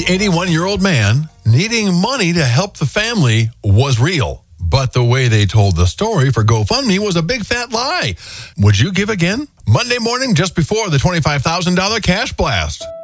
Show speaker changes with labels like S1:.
S1: The 81-year-old man needing money to help the family was real, but the way they told the story for GoFundMe was a big fat lie. Would you give again? Monday morning, just before the $25,000 cash blast.